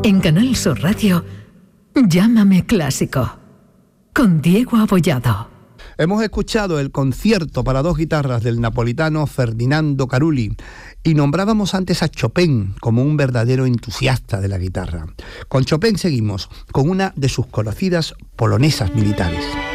En Canal Sur Radio, Llámame Clásico, con Diego Abollado. Hemos escuchado el concierto para 2 guitarras del napolitano Ferdinando Carulli y nombrábamos antes a Chopin como un verdadero entusiasta de la guitarra. Con Chopin seguimos con una de sus conocidas polonesas militares.